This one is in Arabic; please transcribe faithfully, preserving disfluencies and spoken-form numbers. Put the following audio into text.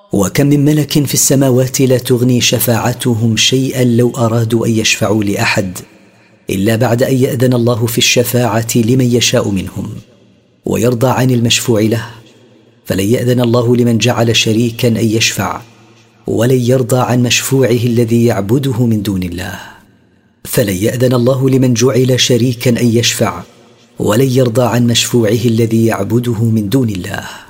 وكم من ملك في السماوات لا تغني شفاعتهم شيئا لو أرادوا أن يشفعوا لأحد إلا بعد أن يأذن الله في الشفاعة لمن يشاء منهم ويرضى عن المشفوع له. فلن يأذن الله لمن جعل شريكا أن يشفع، ولن يرضى عن مشفوعه الذي يعبده من دون الله. فلن يأذن الله لمن جعل شريكا أن يشفع، ولن يرضى عن مشفوعه الذي يعبده من دون الله.